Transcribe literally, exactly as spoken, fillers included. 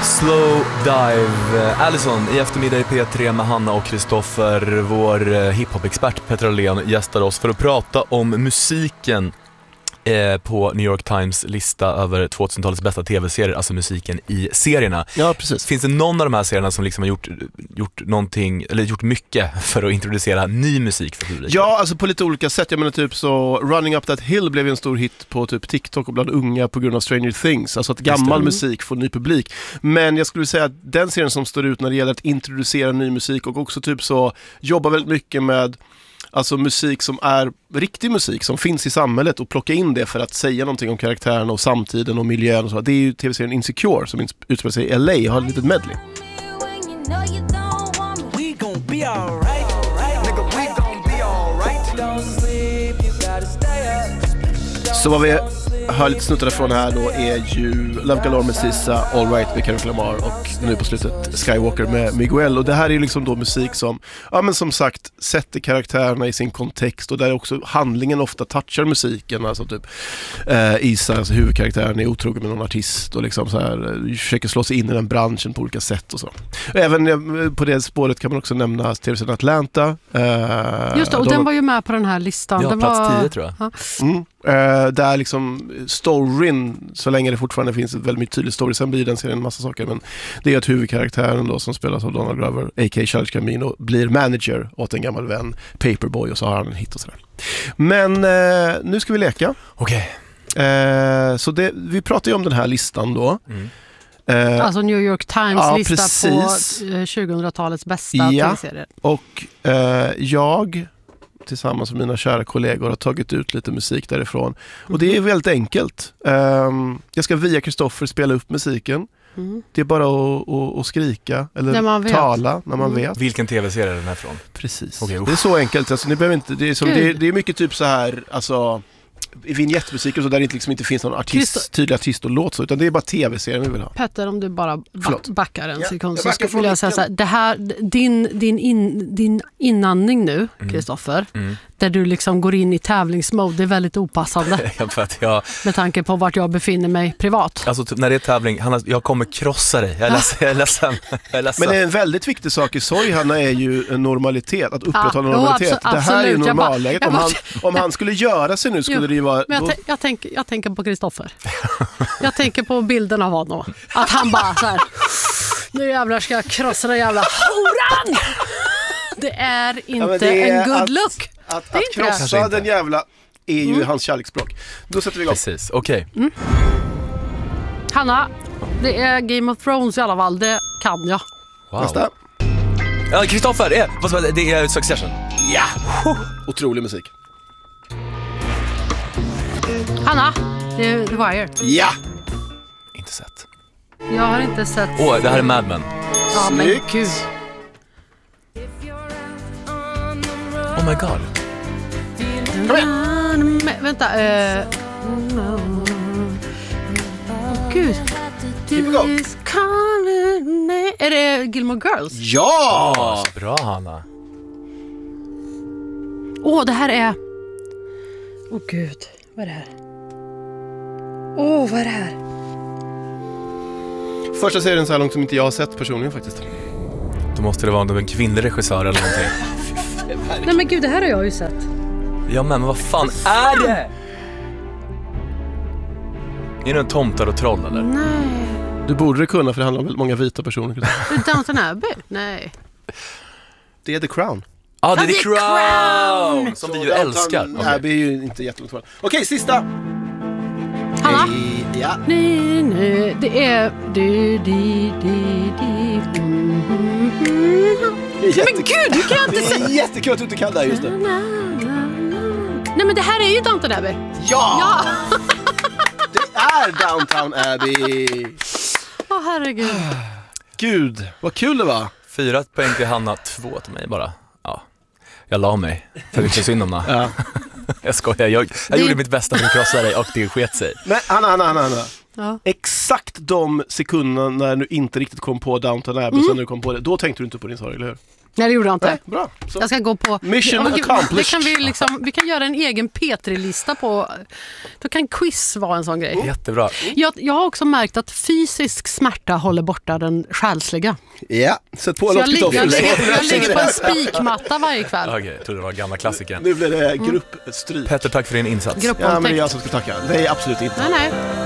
Slow Dive. Allison i eftermiddag i P tre med Hanna och Kristoffer. Vår hiphop-expert Petra Leon gästar oss för att prata om musiken eh, på New York Times lista över tvåtusentalets bästa tv-serier, alltså musiken i serierna. Ja, precis. Finns det någon av de här serierna som liksom har gjort, gjort någonting, eller gjort mycket för att introducera ny musik för publiken? Ja, alltså på lite olika sätt. Jag menar typ så Running Up That Hill blev en stor hit på typ TikTok och bland unga på grund av Stranger Things. Alltså att gammal musik får ny publik. Men jag skulle säga att den serien som står ut när det gäller att introducera ny musik och också typ så jobbar väldigt mycket med alltså musik som är riktig musik som finns i samhället och plocka in det för att säga någonting om karaktärerna och samtiden och miljön och så. Det är ju tv-serien Insecure som utspelar sig i L A och har ett litet medley. Så vad vi hör lite snuttar från här då är ju Love Galore med Sissa, All Right med Kendrick Lamar och nu på slutet Skywalker med Miguel. Och det här är ju liksom då musik som, ja men som sagt, sätter karaktärerna i sin kontext och där också handlingen ofta touchar musiken. Alltså typ eh, Isa, alltså huvudkaraktären, är otrogen med någon artist och liksom så här försöker slå sig in i den branschen på olika sätt och så. Och även eh, på det spåret kan man också nämna tv-serien Atlanta. Eh, Just det, och de, den var ju med på den här listan. Ja, den plats var... tio tror jag. Ja. Mm. Uh, där liksom storyn, så länge det fortfarande finns ett väldigt tydligt story, sen blir den serien en massa saker, men det är att huvudkaraktären då som spelas av Donald Glover, a k a. Charles Gambino, blir manager åt en gammal vän, Paperboy, och så har han en hit och sådär. Men uh, nu ska vi leka. Okej. Okay. Uh, så det, vi pratar ju om den här listan då. Mm. Uh, alltså New York Times ja, lista precis. på tjugohundratalets bästa ja. tv-serier. Och uh, jag tillsammans med mina kära kollegor har tagit ut lite musik därifrån. Och det är väldigt enkelt. Um, jag ska via Kristoffer spela upp musiken. Mm. Det är bara att, att, att skrika eller när tala när man mm. vet. Vilken tv-serie är den här från? Precis. Okay, det är så enkelt. Alltså, ni behöver inte, det, är som, det, är, det är mycket typ så här, alltså i vignettmusik och så där det liksom inte finns någon artist, Christo- tydlig artist och låt så, utan det är bara tv-serien vi vill ha. Petter, om du bara back- backar en ja, sekund så skulle jag säga så här, det här, din, din, in, din inandning nu, Kristoffer, mm. mm. där du liksom går in i tävlingsmode, det är väldigt opassande. Ja, för att jag... Med tanke på vart jag befinner mig privat. Alltså typ, när det är tävling, Hanna, jag kommer krossa dig. Jag är ledsen. Jag är ledsen. Jag är ledsen. Men en väldigt viktig sak i sorg, Hanna, är ju en normalitet, att upprätthålla ja, normalitet. Jo, det här är ju normalläget. Om, bara, han, om han skulle göra sig nu skulle jo, det ju vara... Men jag, t- jag, tänk, jag tänker på Kristoffer. Jag tänker på bilden av honom. Att han bara så här, nu jävlar ska jag krossa den jävla horan! Det är inte ja, det är en good att, look. Att, att, det är att krossa den jävla är ju mm. hans kärleksspråk. Då sätter vi igång. Precis, okej. Okay. Mm. Hanna, det är Game of Thrones i alla fall. Det kan jag. Wow. Nästa. Ja, Kristoffer, det, det är Succession. Ja! Otrolig musik. Hanna, det är The Wire. Ja! Inte sett. Jag har inte sett... Åh, oh, det här är Mad Men. Ja, men gud. Oh my god. Kom igen. Men, vänta. Eh... Oh, gud. Är det Gilmore Girls? Ja! Oh, bra, Hanna. Åh, oh, det här är... Åh, oh, gud. Vad är det här? Åh, oh, vad är det här? Första serien så här långt som inte jag har sett personligen faktiskt. Då måste det vara en kvinnlig regissör eller någonting. Nej men gud, det här har jag ju sett. Ja men vad fan är det? Är det en tomtar och troll eller? Nej. Du borde det kunna för det handlar om väldigt många vita personer. Det är Downton Abbey? Nej. Det är The Crown. Ja, ah, det är The Crown! Crown! Som vi ju älskar. Nej, okay. Det är ju inte jättelångt kvar. Okej, sista. Hanna? Hey, ja. Nej, nej, det är... Du, di, di, di. Mm, mm, mm. Men gud, du kan inte säga... Det är jättekul att du inte kan det här just det. Nej, men det här är ju Downton Abbey. Ja! Ja! Det är Downton Abbey. Åh, oh, herregud. Gud, vad kul det var. Fyra poäng till Hanna, två till mig bara. Ja, jag la mig. För det är synd om det. Ja. Jag skojar, jag, jag det... gjorde mitt bästa för att krossa dig och det sket sig. Men Hanna, Hanna, Hanna, Hanna. Ja. Exakt de sekunderna när du inte riktigt kom på Downton Abbey, mm. sen när du kom på det, då tänkte du inte på din sorg, eller hur? Nej, det gjorde jag inte. Nej, bra. Så. Jag ska gå på... Mission Ja, accomplished. Det kan vi, liksom, vi kan göra en egen P tre-lista på... Då kan quiz vara en sån grej. Jättebra. Jag, jag har också märkt att fysisk smärta håller borta den själsliga. Ja, sätt på Så en jag, ligger, jag, Kristoffer. ligger, jag ligger på en spikmatta varje kväll. Okej, jag trodde det var gamla klassiken. Nu blir det gruppstryk. Petter, tack för din insats. Ja, men det är Gruppvåldtäkt. jag som ska tacka. Nej, absolut inte. Nej, nej.